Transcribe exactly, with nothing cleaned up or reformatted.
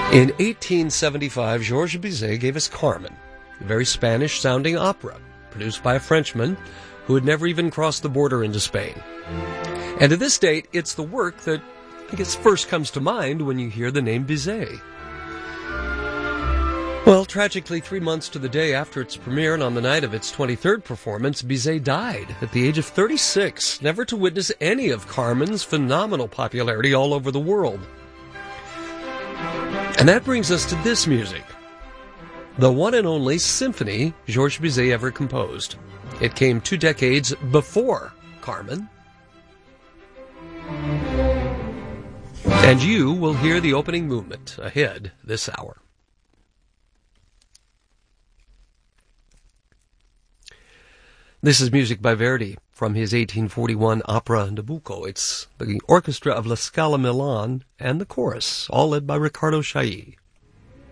In eighteen seventy-five, Georges Bizet gave us Carmen, a very Spanish-sounding opera, produced by a Frenchman who had never even crossed the border into Spain. And to this date, it's the work that I guess first comes to mind when you hear the name Bizet. Well, tragically, three months to the day after its premiere and on the night of its twenty-third performance, Bizet died at the age of thirty-six, never to witness any of Carmen's phenomenal popularity all over the world. And that brings us to this music, the one and only symphony Georges Bizet ever composed. It came two decades before Carmen. And you will hear the opening movement ahead this hour. This is music by Verdi from his eighteen forty-one opera Nabucco. It's the orchestra of La Scala Milan and the chorus, all led by Riccardo Chailly.